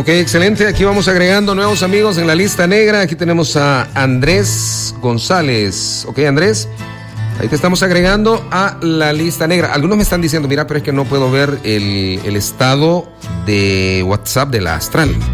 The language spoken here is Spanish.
Ok, excelente. Aquí vamos agregando nuevos amigos en la lista negra. Aquí tenemos a Andrés González. Ok, Andrés, ahí te estamos agregando a la lista negra. Algunos me están diciendo, mira, pero es que no puedo ver el estado de WhatsApp de la Astral.